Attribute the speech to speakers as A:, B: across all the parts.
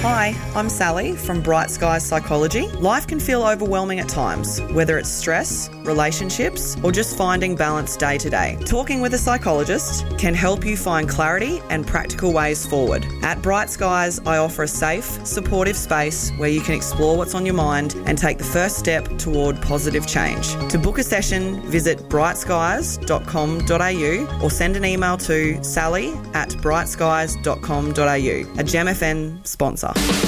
A: Hi, I'm Sally from Bright Skies Psychology. Life can feel overwhelming at times, whether it's stress, relationships, or just finding balance day to day. Talking with a psychologist can help you find clarity and practical ways forward. At Bright Skies, I offer a safe, supportive space where you can explore what's on your mind and take the first step toward positive change. To book a session, visit brightskies.com.au or send an email to sally@brightskies.com.au, a Gem FM sponsor.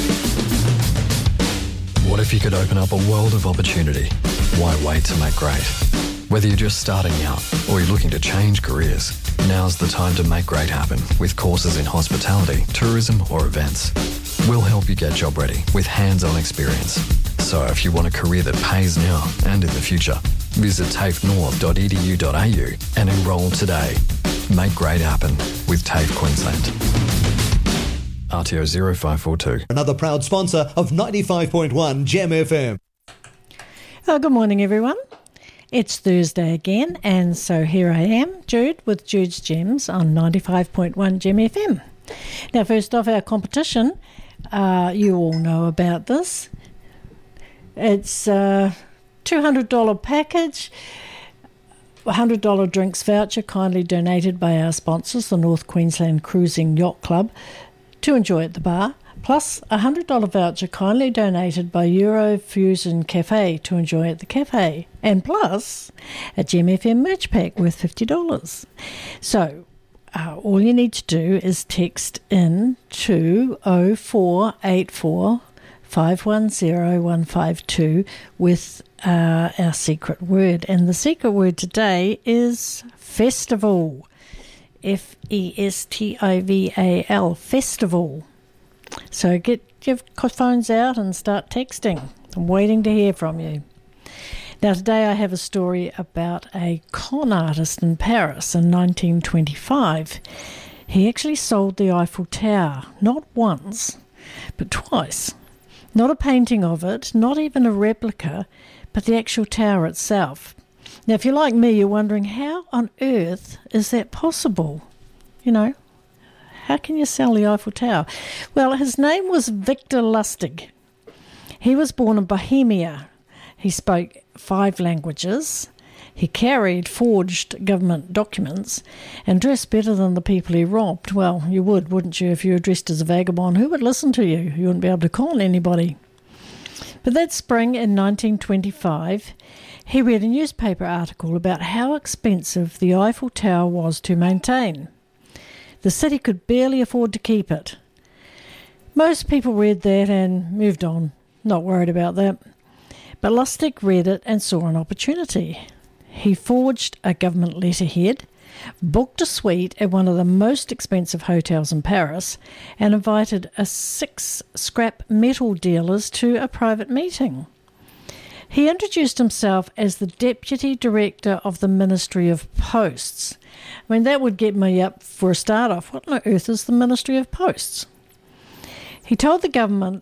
B: What if you could open up a world of opportunity? Why wait to make great? Whether you're just starting out or you're looking to change careers, now's the time to make great happen with courses in hospitality, tourism or events. We'll help you get job ready with hands-on experience. So if you want a career that pays now and in the future, visit tafenorth.edu.au and enrol today. Make great happen with TAFE Queensland. RTO 0542.
C: Another proud sponsor of 95.1 Gem FM.
D: Good morning, everyone. It's Thursday again, and so here I am, Jude, with Jude's Gems on 95.1 Gem FM. Now, first off, our competition. You all know about this. It's a $200 package, $100 drinks voucher kindly donated by our sponsors, the North Queensland Cruising Yacht Club, to enjoy at the bar, plus a $100 voucher kindly donated by Eurofusion Cafe to enjoy at the cafe, and plus a Gem FM merch pack worth $50. So all you need to do is text in to 0484 510 152 with our secret word. And the secret word today is festival. Festival, festival. So get your phones out and start texting. I'm waiting to hear from you. Now today I have a story about a con artist in Paris in 1925. He actually sold the Eiffel Tower, not once, but twice. Not a painting of it, not even a replica, but the actual tower itself. Now, if you're like me, you're wondering, how on earth is that possible? You know, how can you sell the Eiffel Tower? Well, his name was Victor Lustig. He was born in Bohemia. He spoke 5 languages. He carried forged government documents and dressed better than the people he robbed. Well, you would, wouldn't you, if you were dressed as a vagabond? Who would listen to you? You wouldn't be able to con anybody. But that spring in 1925, he read a newspaper article about how expensive the Eiffel Tower was to maintain. The city could barely afford to keep it. Most people read that and moved on, not worried about that. But Lustig read it and saw an opportunity. He forged a government letterhead, booked a suite at one of the most expensive hotels in Paris, and invited 6 scrap metal dealers to a private meeting. He introduced himself as the Deputy Director of the Ministry of Posts. I mean, that would get me up for a start off. What on earth is the Ministry of Posts? He told them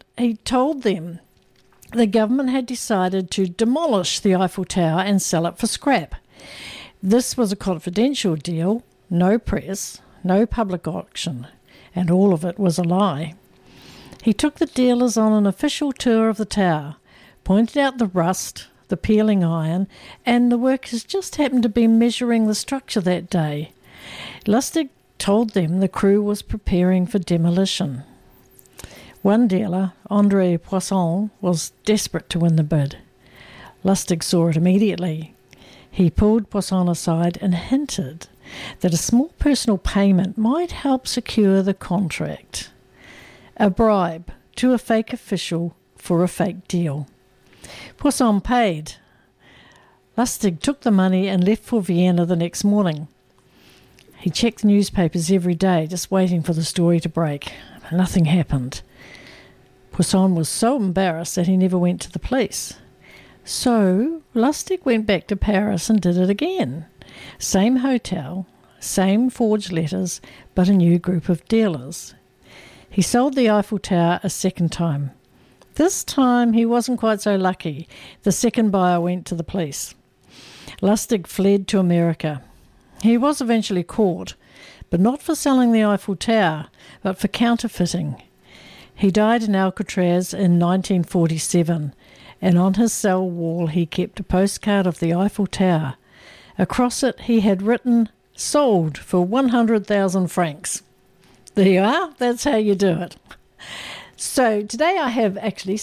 D: the government had decided to demolish the Eiffel Tower and sell it for scrap. This was a confidential deal, no press, no public auction, and all of it was a lie. He took the dealers on an official tour of the tower, pointed out the rust, the peeling iron, and the workers just happened to be measuring the structure that day. Lustig told them the crew was preparing for demolition. One dealer, André Poisson, was desperate to win the bid. Lustig saw it immediately. He pulled Poisson aside and hinted that a small personal payment might help secure the contract. A bribe to a fake official for a fake deal. Poisson paid. Lustig took the money and left for Vienna the next morning. He checked the newspapers every day, just waiting for the story to break. Nothing happened. Poisson was so embarrassed that he never went to the police. So Lustig went back to Paris and did it again. Same hotel, same forged letters, but a new group of dealers. He sold the Eiffel Tower a second time. This time he wasn't quite so lucky. The second buyer went to the police. Lustig fled to America. He was eventually caught, but not for selling the Eiffel Tower, but for counterfeiting. He died in Alcatraz in 1947, and on his cell wall he kept a postcard of the Eiffel Tower. Across it he had written, "Sold for 100,000 francs." There you are. That's how you do it. So today I have actually